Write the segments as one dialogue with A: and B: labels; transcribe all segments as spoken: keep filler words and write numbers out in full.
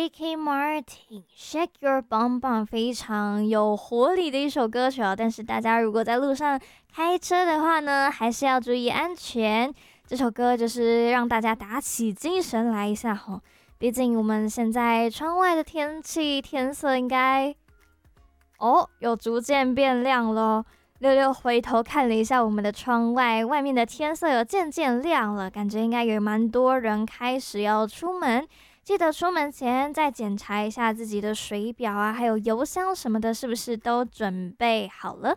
A: Ricky Martin Shake Your Bum Bum 非常有活力的一首歌曲哦，但是大家如果在路上开车的话呢，还是要注意安全。这首歌就是让大家打起精神来一下吼，毕竟我们现在窗外的天气天色应该哦有逐渐变亮咯。六六回头看了一下我们的窗外，外面的天色有渐渐亮了，感觉应该有蛮多人开始要出门。记得出门前再检查一下自己的水表啊，还有油箱什么的，是不是都准备好了？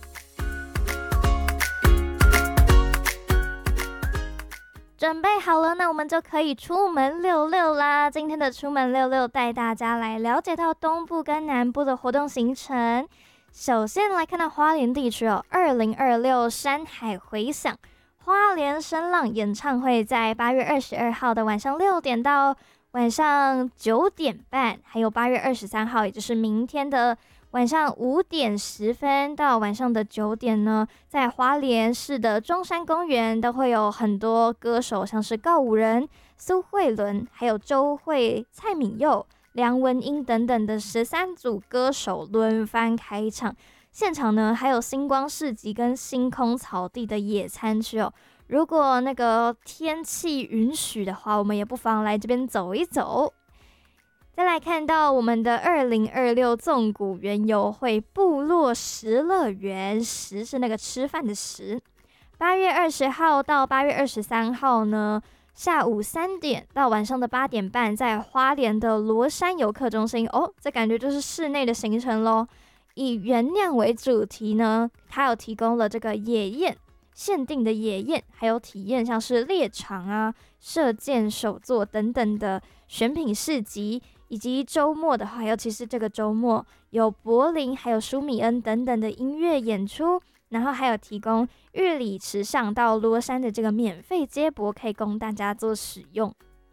A: 准备好了，那我们就可以出门溜溜啦。今天的出门溜溜带大家来了解到东部跟南部的活动行程。首先来看到花莲地区哦，二零二六山海回响花莲声浪演唱会在八月二十二号的晚上六点到晚上九点半，还有八月二十三号，也就是明天的晚上五点十分到晚上的九点呢，在花莲市的中山公园都会有很多歌手，像是告五人、苏慧伦，还有周慧、蔡敏佑、梁文音等等的十三组歌手轮番开场。现场呢还有星光市集跟星空草地的野餐区哦。如果那个天气允许的话，我们也不妨来这边走一走。再来看到我们的二零二六纵谷园游会部落食乐园，食是那个吃饭的食。八月二十号到八月二十三号呢，下午三点到晚上的八点半，在花莲的罗山游客中心哦，这感觉就是室内的行程咯。以原酿为主题呢，它有提供了这个野宴限定的野宴，还有体验像是猎场啊、射箭手作等等的选品市集，以及周末的话，尤其是这个周末有柏林还有舒米恩等等的音乐演出，然后还有提供玉里池上到罗山的这个免费接驳，可以供大家做使用。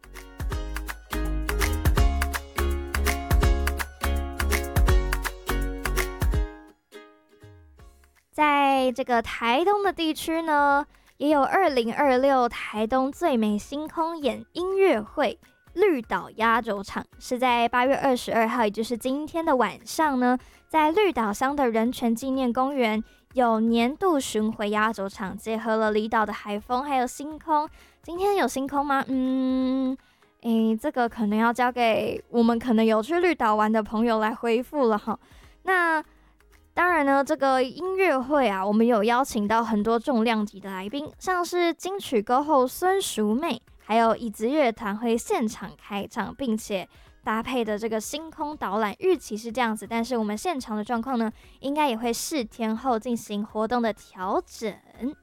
A: 在这个台东的地区呢，也有二零二六台东最美星空眼音乐会绿岛压轴场，是在八月二十二号，也就是今天的晚上呢，在绿岛乡的人权纪念公园有年度巡回压轴场，结合了离岛的海风还有星空。今天有星空吗？嗯，诶，这个可能要交给我们可能有去绿岛玩的朋友来回复了哈。那当然呢，这个音乐会啊，我们有邀请到很多重量级的来宾，像是金曲歌后孙淑媚，还有椅子乐团会现场开唱，并且搭配的这个星空导览，预期是这样子，但是我们现场的状况呢，应该也会视天后进行活动的调整。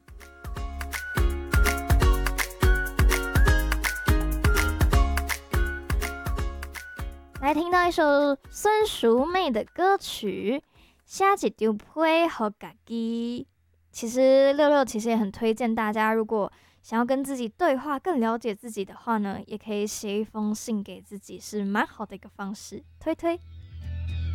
A: 来听到一首孙淑媚的歌曲。下一张批给自己，其实六六其实也很推荐大家，如果想要跟自己对话，更了解自己的话呢，也可以写一封信给自己，是蛮好的一个方式，推推。